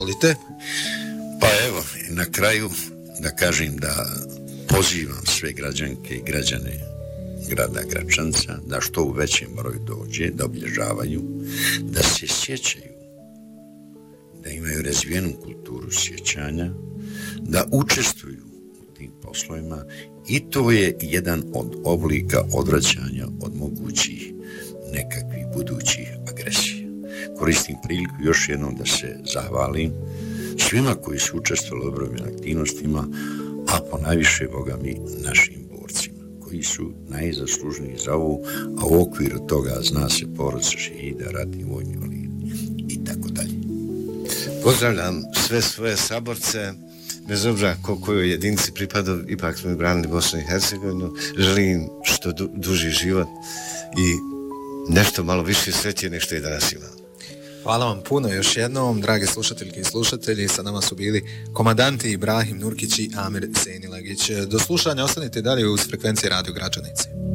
Volite? Pa evo, na kraju da kažem da pozivam sve građanke i građane grada Gračanca da što u većem broju dođe, da obilježavaju, da se sjećaju, da imaju razvijenu kulturu sjećanja, da učestvuju u tim poslovima i to je jedan od oblika odvraćanja od mogućih nekakvih budućih agresija. Koristim priliku još jednom da se zahvalim svima koji su učestvovali u brojnim aktivnostima, a ponajviše, Boga mi, našim borcima, koji su najzaslužniji za ovu, a u okviru toga zna se porodica šehida, ratni vojni invalidi i tako dalje. Pozdravljam sve svoje saborce, bez obzira kojoj jedinici pripadao, ipak smo branili Bosnu i Hercegovinu, želim što duži život i nešto malo više sreće nego što je danas imao. Hvala vam puno još jednom, dragi slušateljke i slušatelji. Sa nama su bili komandanti Ibrahim Nurkić i Amir Zenilagić. Do slušanja ostanite dalje uz frekvencije Radio Gračanice.